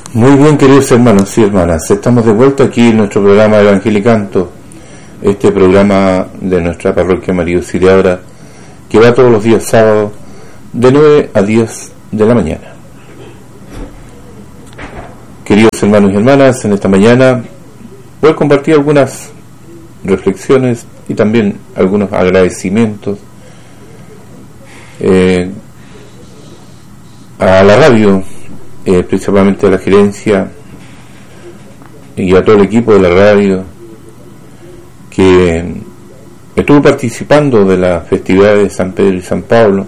Muy bien, queridos hermanos y hermanas, estamos de vuelta aquí en nuestro programa Evangelicanto, este programa de nuestra parroquia María Auxiliadora, que va todos los días sábados de 9 a 10 de la mañana. Queridos hermanos y hermanas, en esta mañana voy a compartir algunas reflexiones y también algunos agradecimientos a la radio, principalmente a la gerencia y a todo el equipo de la radio que estuvo participando de las festividades de San Pedro y San Pablo,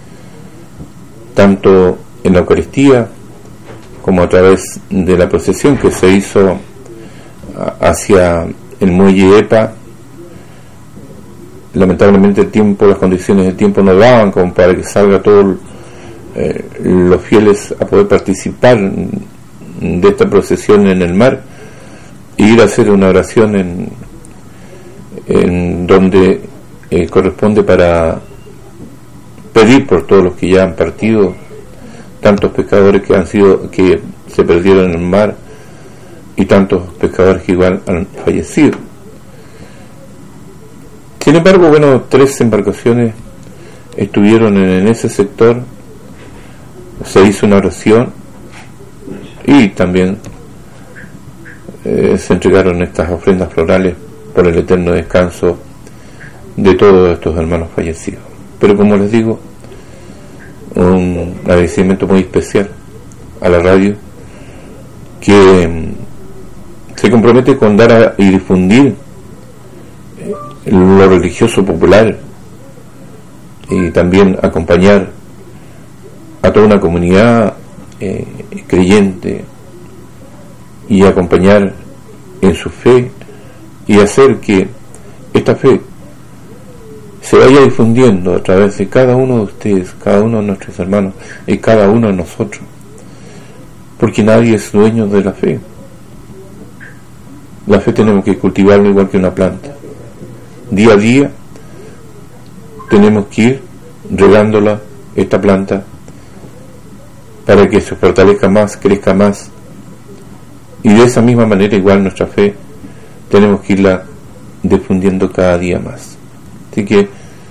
tanto en la Eucaristía como a través de la procesión que se hizo hacia el muelle EPA. Lamentablemente las condiciones del tiempo no daban como para que salga todos los fieles a poder participar de esta procesión en el mar e ir a hacer una oración en donde corresponde para pedir por todos los que ya han partido, tantos pescadores que se perdieron en el mar y tantos pescadores que igual han fallecido. Sin embargo, 3 embarcaciones estuvieron en ese sector, se hizo una oración y también se entregaron estas ofrendas florales por el eterno descanso de todos estos hermanos fallecidos. Pero como les digo, un agradecimiento muy especial a la radio que se compromete con dar y difundir lo religioso popular y también acompañar a toda una comunidad creyente y acompañar en su fe y hacer que esta fe se vaya difundiendo a través de cada uno de ustedes, cada uno de nuestros hermanos y cada uno de nosotros, porque nadie es dueño de la fe. La fe tenemos que cultivarla igual que una planta. Día a día tenemos que ir regándola, esta planta, para que se fortalezca más, crezca más, y de esa misma manera igual nuestra fe tenemos que irla difundiendo cada día más. Así que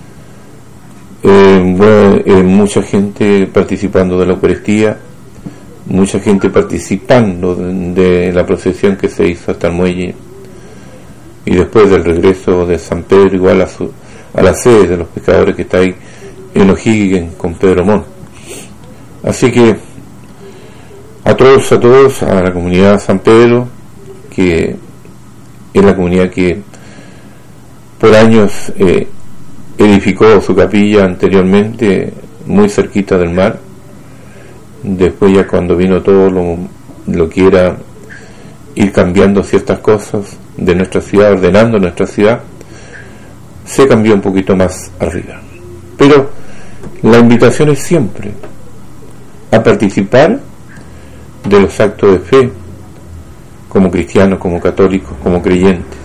mucha gente participando de la Eucaristía, mucha gente participando de la procesión que se hizo hasta el muelle, y después del regreso de San Pedro igual a la sede de los pescadores que está ahí en O'Higgins con Pedro Montt. Así que a todos, a la comunidad de San Pedro, que es la comunidad que por años edificó su capilla anteriormente muy cerquita del mar. Después ya cuando vino todo lo que era ir cambiando ciertas cosas de nuestra ciudad, ordenando nuestra ciudad, se cambió un poquito más arriba. Pero la invitación es siempre a participar de los actos de fe como cristianos, como católicos, como creyentes,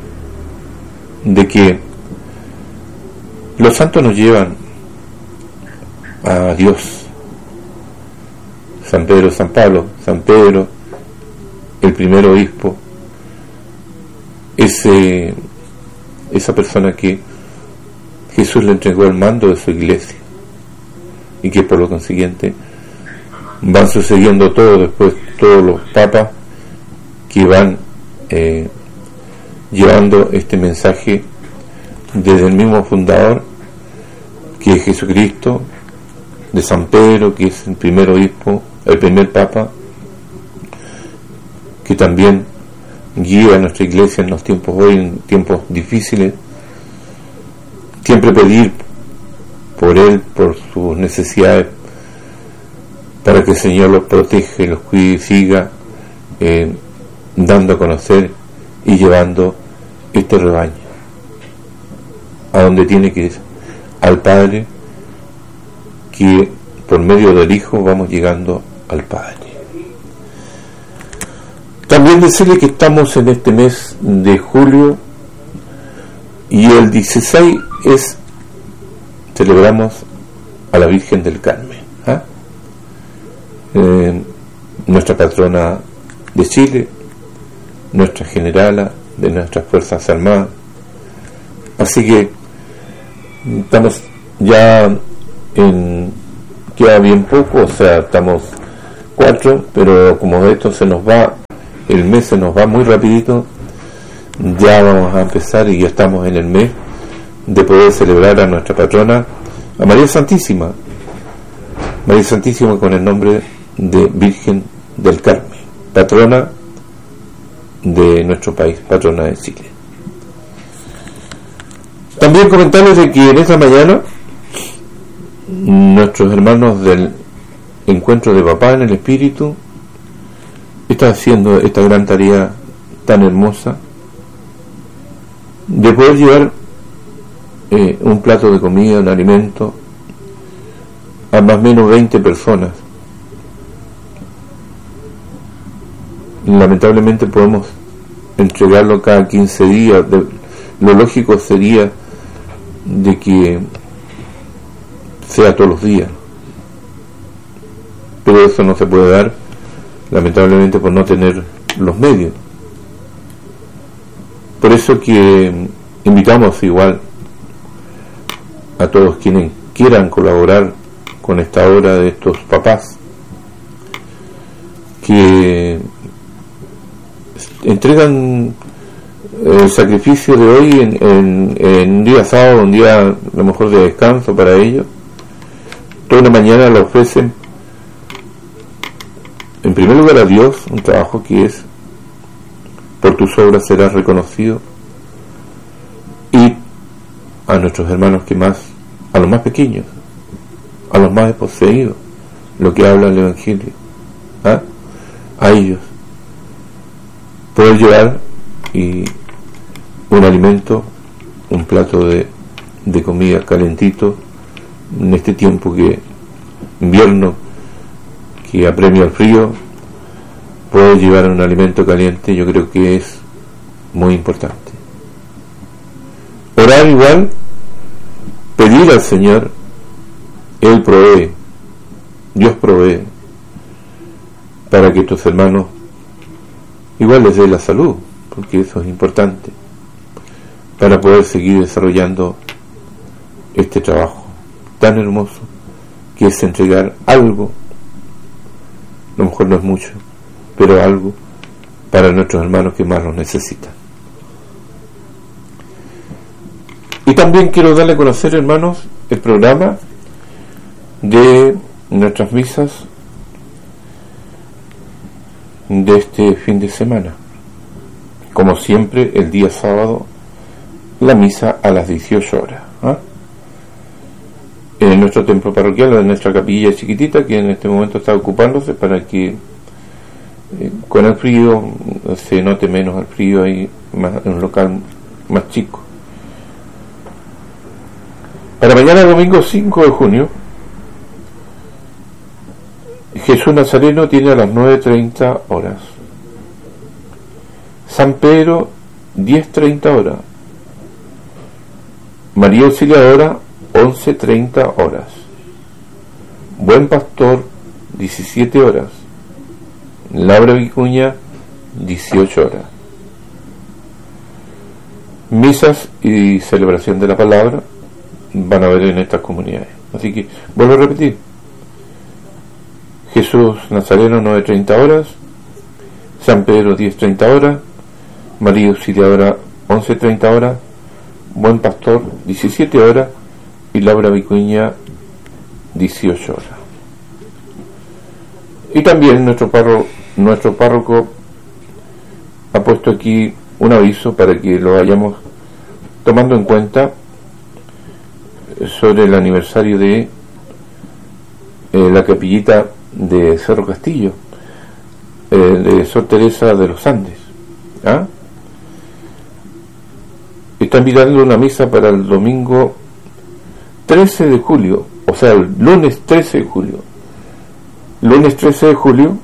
de que los santos nos llevan a Dios. San Pedro, San Pablo, San Pedro, el primer obispo, esa persona que Jesús le entregó el mando de su iglesia y que por lo consiguiente van sucediendo después todos los papas que van llevando este mensaje desde el mismo fundador, que es Jesucristo, de San Pedro, que es el primer obispo, el primer papa, que también guía a nuestra iglesia en los tiempos hoy, en tiempos difíciles. Siempre pedir por él, por sus necesidades, para que el Señor los proteja y los cuide y siga dando a conocer y llevando este rebaño a donde tiene que ir, al Padre, que por medio del Hijo vamos llegando al Padre. También decirle que estamos en este mes de julio y el 16 celebramos a la Virgen del Carmen. nuestra patrona de Chile, nuestra generala de nuestras Fuerzas Armadas. Así que estamos ya queda bien poco, o sea, estamos 4, pero como esto se nos va, el mes se nos va muy rapidito, ya vamos a empezar y ya estamos en el mes de poder celebrar a nuestra patrona, a María Santísima con el nombre de Virgen del Carmen, patrona de nuestro país, patrona de Chile. También comentarles de que en esta mañana nuestros hermanos del Encuentro de Papá en el Espíritu están haciendo esta gran tarea tan hermosa de poder llevar un plato de comida, un alimento a más o menos 20 personas. Lamentablemente podemos entregarlo cada 15 días. Lo lógico sería de que sea todos los días, pero eso no se puede dar, lamentablemente, por no tener los medios. Por eso que invitamos igual a todos quienes quieran colaborar con esta obra de estos papás, que entregan el sacrificio de hoy en un día sábado, un día a lo mejor de descanso para ellos. Toda una mañana le ofrecen en primer lugar a Dios un trabajo que es: por tus obras serás reconocido, y a nuestros hermanos que más, a los más pequeños, a los más desposeídos, lo que habla el Evangelio, a ellos poder llevar y un alimento, un plato de comida calentito en este tiempo que invierno que apremia el frío. Poder llevar un alimento caliente, yo creo que es muy importante. Orar igual, pedir al Señor, Él provee, Dios provee, para que tus hermanos igual les dé la salud, porque eso es importante, para poder seguir desarrollando este trabajo tan hermoso que es entregar algo, a lo mejor no es mucho, pero algo para nuestros hermanos que más lo necesitan. Y también quiero darle a conocer, hermanos, el programa de nuestras misas de este fin de semana. Como siempre, el día sábado, la misa a las 18 horas. En nuestro templo parroquial, en nuestra capilla chiquitita, que en este momento está ocupándose para que con el frío se note menos el frío ahí, en un local más chico. Para mañana, domingo 5 de junio, Jesús Nazareno tiene a las 9:30 horas. San Pedro, 10:30 horas. María Auxiliadora, 11:30 horas. Buen Pastor, 17 horas. Laura Vicuña, 18 horas. Misas y celebración de la palabra van a haber en estas comunidades. Así que vuelvo a repetir: Jesús Nazareno, 9:30 horas. San Pedro, 10:30 horas. María Auxiliadora, 11:30 horas. Buen Pastor, 17 horas. Y Laura Vicuña, 18 horas. Y también nuestro párroco ha puesto aquí un aviso para que lo vayamos tomando en cuenta sobre el aniversario de la capillita de Cerro Castillo, de Sor Teresa de los Andes. Está invitando una misa para el domingo 13 de julio, o sea, el lunes 13 de julio. Lunes 13 de julio,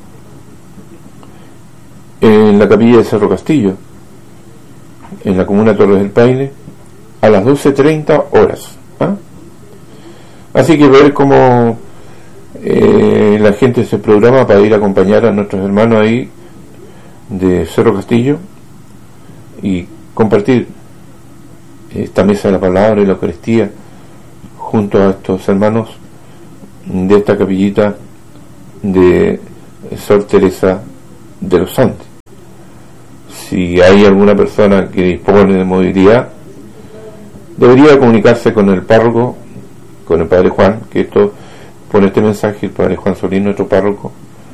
en la capilla de Cerro Castillo, en la comuna Torres del Paine, a las 12:30 horas. Así que ver cómo la gente se programa para ir a acompañar a nuestros hermanos ahí de Cerro Castillo y compartir esta mesa de la palabra y la Eucaristía junto a estos hermanos de esta capillita de Sor Teresa de los Andes. Si hay alguna persona que dispone de movilidad, debería comunicarse con el párroco, con el Padre Juan, que esto pone este mensaje, el Padre Juan Solín, nuestro párroco,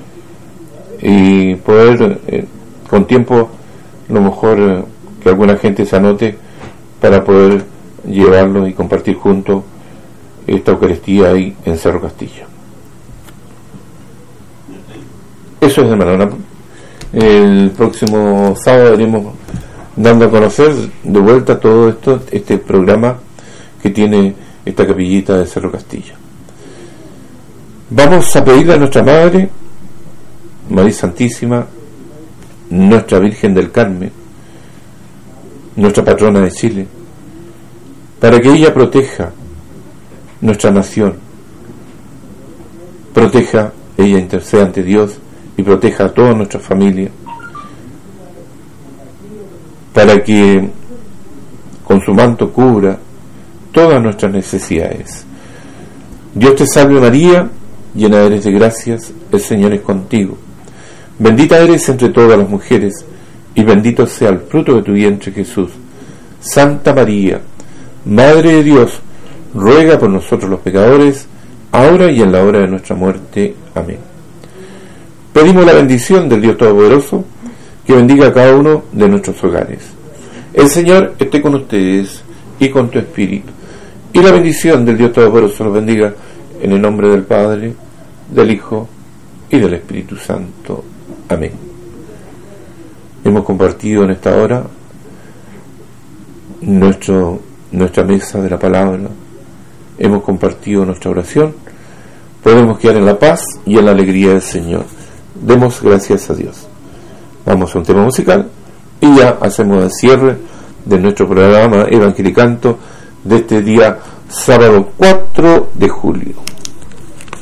y poder con tiempo, a lo mejor que alguna gente se anote para poder llevarlo y compartir juntos esta Eucaristía ahí en Cerro Castillo. Eso es, hermano. El próximo sábado iremos dando a conocer de vuelta todo esto, este programa que tiene esta capillita de Cerro Castillo. Vamos a pedirle a nuestra Madre, María Santísima, nuestra Virgen del Carmen, nuestra patrona de Chile, para que ella proteja nuestra nación, proteja, ella interceda ante Dios y proteja a toda nuestra familia, para que con su manto cubra todas nuestras necesidades. Dios te salve María, llena eres de gracias, el Señor es contigo. Bendita eres entre todas las mujeres, y bendito sea el fruto de tu vientre, Jesús. Santa María, Madre de Dios, ruega por nosotros los pecadores, ahora y en la hora de nuestra muerte. Amén. Pedimos la bendición del Dios Todopoderoso, que bendiga a cada uno de nuestros hogares. El Señor esté con ustedes y con tu espíritu. Y la bendición del Dios Todopoderoso los bendiga en el nombre del Padre, del Hijo y del Espíritu Santo. Amén. Hemos compartido en esta hora nuestra mesa de la palabra. Hemos compartido nuestra oración. Podemos quedar en la paz y en la alegría del Señor. Demos gracias a Dios. Vamos a un tema musical y ya hacemos el cierre de nuestro programa Evangelicanto de este día sábado 4 de julio.